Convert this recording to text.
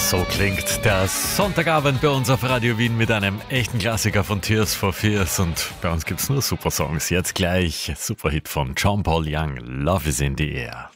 So klingt der Sonntagabend bei uns auf Radio Wien mit einem echten Klassiker von Tears for Fears und bei uns gibt's nur super Songs. Jetzt gleich Superhit von John Paul Young, Love is in the Air.